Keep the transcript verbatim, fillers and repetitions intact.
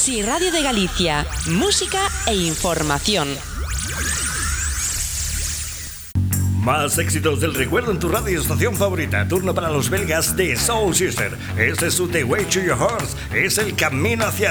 Sí Radio de Galicia, música e información. Más éxitos del recuerdo en tu radio estación favorita. Turno para los belgas de Soul Sister. Este es su The Way to Your Heart. Es el camino hacia